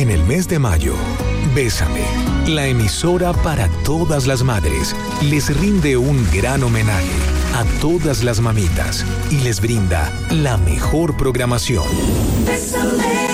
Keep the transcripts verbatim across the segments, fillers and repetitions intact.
En el mes de mayo, Bésame, la emisora para todas las madres, les rinde un gran homenaje a todas las mamitas y les brinda la mejor programación. Bésame.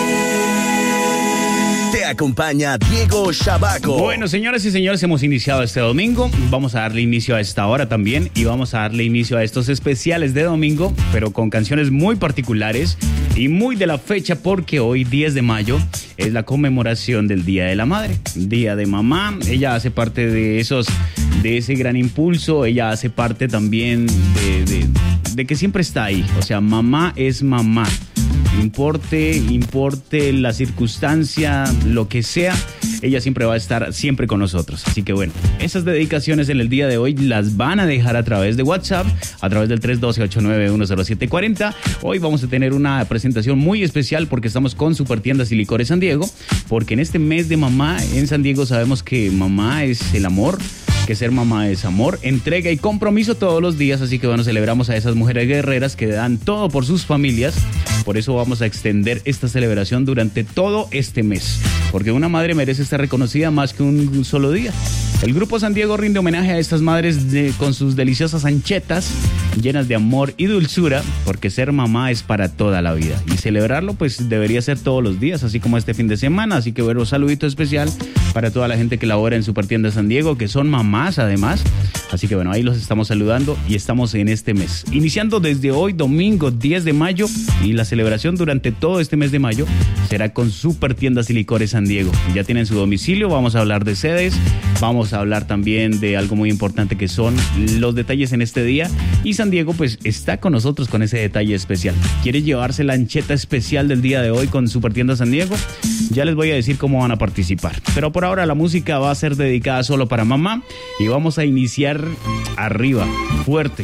Te acompaña Diego Shabaco. Bueno, señoras y señores, hemos iniciado este domingo. Vamos a darle inicio a esta hora también y vamos a darle inicio a estos especiales de domingo, pero con canciones muy particulares y muy de la fecha, porque hoy, diez de mayo, es la conmemoración del Día de la Madre, Día de Mamá. Ella hace parte de esos, de ese gran impulso. Ella hace parte también de, de, de que siempre está ahí. O sea, mamá es mamá. Importe, importe la circunstancia, lo que sea, ella siempre va a estar siempre con nosotros. Así que bueno, esas dedicaciones en el día de hoy las van a dejar a través de WhatsApp, a través del tres uno dos, ocho nueve uno cero siete cuatro cero. Hoy vamos a tener una presentación muy especial porque estamos con Supertiendas y Licores San Diego, porque en este mes de mamá en San Diego sabemos que mamá es el amor, que ser mamá es amor, entrega y compromiso todos los días. Así que bueno, celebramos a esas mujeres guerreras que dan todo por sus familias. Por eso vamos a extender esta celebración durante todo este mes, porque una madre merece estar reconocida más que un solo día. El Grupo San Diego rinde homenaje a estas madres de, con sus deliciosas anchetas llenas de amor y dulzura, porque ser mamá es para toda la vida y celebrarlo pues debería ser todos los días, así como este fin de semana. Así que bueno, un saludito especial para toda la gente que labora en Supertiendas San Diego, que son mamás además. Así que bueno, ahí los estamos saludando y estamos en este mes, iniciando desde hoy domingo diez de mayo, y la celebración durante todo este mes de mayo será con Supertiendas y Licores San Diego. Ya tienen su domicilio, vamos a hablar de sedes, vamos a hablar también de algo muy importante que son los detalles en este día, y San Diego pues está con nosotros con ese detalle especial. ¿Quiere llevarse la ancheta especial del día de hoy con Supertiendas San Diego? Ya les voy a decir cómo van a participar, pero por ahora la música va a ser dedicada solo para mamá y vamos a iniciar arriba, fuerte,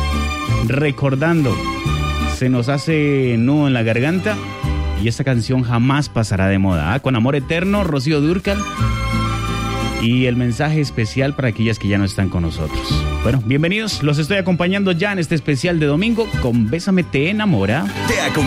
recordando. Se nos hace nudo en la garganta y esta canción jamás pasará de moda, ¿eh? Con Amor Eterno, Rocío Dúrcal, y el mensaje especial para aquellas que ya no están con nosotros. Bueno, bienvenidos, los estoy acompañando ya en este especial de domingo con Bésame te enamora. Te